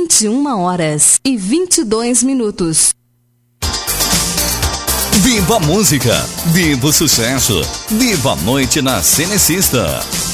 21h22. Viva a música, viva o sucesso, viva a noite na Cenecista.